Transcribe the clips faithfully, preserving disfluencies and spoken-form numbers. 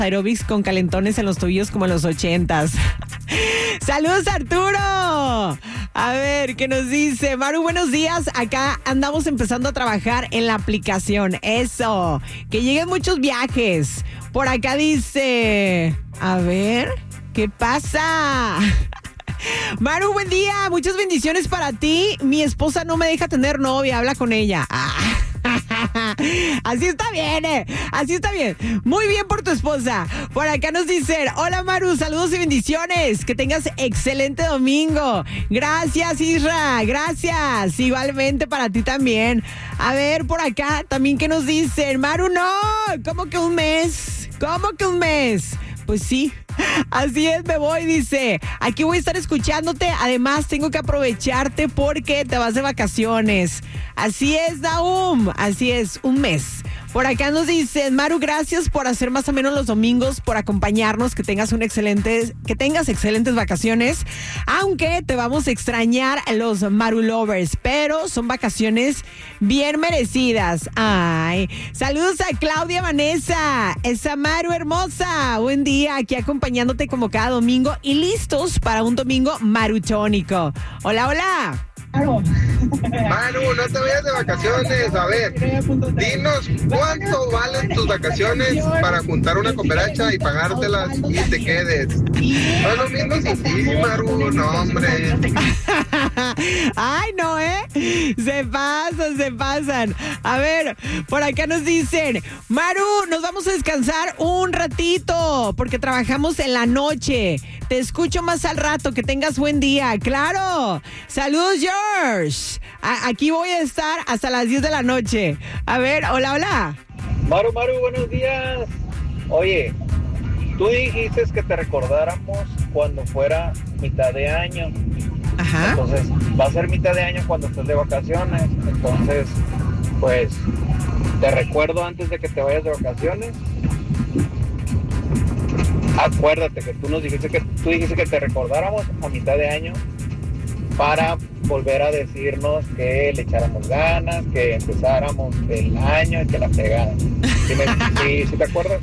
aeróbics con calentones en los tobillos como en los ochentas. ¡Saludos, Arturo! A ver, ¿qué nos dice? Maru, buenos días. Acá andamos empezando a trabajar en la aplicación. Eso. Que lleguen muchos viajes. Por acá dice... A ver, ¿qué pasa? Maru, buen día. Muchas bendiciones para ti. Mi esposa no me deja tener novia. Habla con ella. Ah. Así está bien, eh. Así está bien. Muy bien por tu esposa. Por acá nos dicen: hola, Maru, saludos y bendiciones. Que tengas excelente domingo. Gracias, Isra. Gracias. Igualmente para ti también. A ver, por acá también que nos dicen: Maru, no. ¿Cómo que un mes? ¿Cómo que un mes? Pues sí, así es, me voy, dice. Aquí voy a estar escuchándote. Además, tengo que aprovecharte porque te vas de vacaciones. Así es, Naum. Así es, un mes. Por acá nos dicen: Maru, gracias por hacer más o menos los domingos, por acompañarnos, que tengas un excelente, que tengas excelentes vacaciones, aunque te vamos a extrañar los Maru Lovers, pero son vacaciones bien merecidas. Ay, saludos a Claudia Vanessa, esa Maru hermosa, buen día, aquí acompañándote como cada domingo y listos para un domingo marutónico. Hola, hola. Manu, no te vayas de vacaciones. A ver, dinos cuánto valen tus vacaciones para juntar una cooperacha y pagártelas y te quedes. No es lo mismo sin ti, Maru, no, hombre. Ay, no, ¿eh? Se pasan, se pasan. A ver, por acá nos dicen: Maru, nos vamos a descansar un ratito porque trabajamos en la noche. Te escucho más al rato, que tengas buen día. ¡Claro! ¡Saludos, George! A- aquí voy a estar hasta las diez de la noche. A ver, hola, hola. Maru, Maru, buenos días. Oye, tú dijiste que te recordáramos cuando fuera mitad de año. Ajá. Entonces, va a ser mitad de año cuando estés de vacaciones. Entonces, pues, te recuerdo antes de que te vayas de vacaciones. Acuérdate que tú nos dijiste que tú dijiste que te recordáramos a mitad de año para volver a decirnos que le echáramos ganas, que empezáramos el año y que la fregada. ¿Sí, me, sí, ¿sí te acuerdas?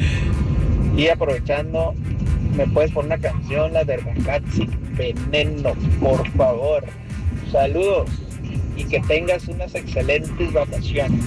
Y aprovechando, ¿me puedes poner una canción, la de Ragazzi Veneno, por favor? Saludos y que tengas unas excelentes vacaciones.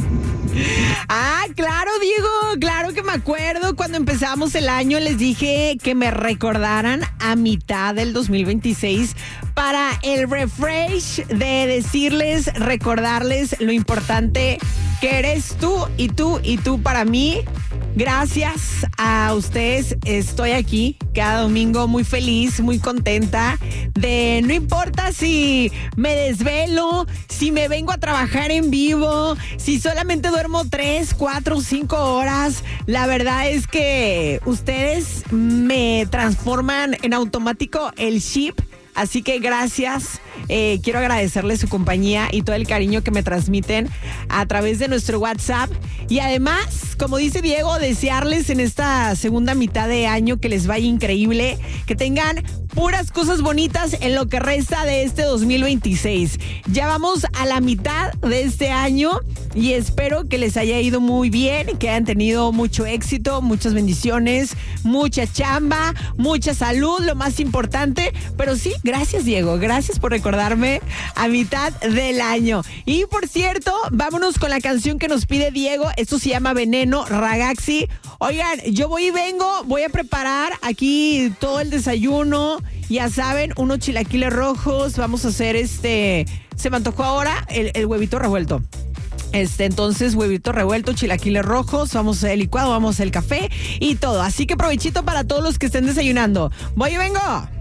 Ah, claro, Diego, claro que me acuerdo. Cuando empezamos el año les dije que me recordaran a mitad del dos mil veintiséis para el refresh de decirles, recordarles lo importante que eres tú y tú y tú para mí. Gracias a ustedes estoy aquí cada domingo muy feliz, muy contenta de, no importa si me desvelo, si me vengo a trabajar en vivo, si solamente duermo tres, cuatro, cinco horas. La verdad es que ustedes me transforman en automático el chip. Así que gracias, eh, quiero agradecerles su compañía y todo el cariño que me transmiten a través de nuestro WhatsApp. Y además, como dice Diego, desearles en esta segunda mitad de año que les vaya increíble, que tengan puras cosas bonitas en lo que resta de este dos mil veintiséis. Ya vamos a la mitad de este año y espero que les haya ido muy bien, que hayan tenido mucho éxito, muchas bendiciones, mucha chamba, mucha salud, lo más importante. Pero sí, gracias, Diego, gracias por recordarme a mitad del año. Y por cierto, vámonos con la canción que nos pide Diego. Esto se llama Veneno, Ragazzi. Oigan, yo voy y vengo, voy a preparar aquí todo el desayuno. Ya saben, unos chilaquiles rojos, vamos a hacer este, se me antojó ahora el, el huevito revuelto. Este, entonces, huevito revuelto, chilaquiles rojos, vamos a hacer el licuado, vamos a hacer el café y todo. Así que provechito para todos los que estén desayunando. Voy y vengo.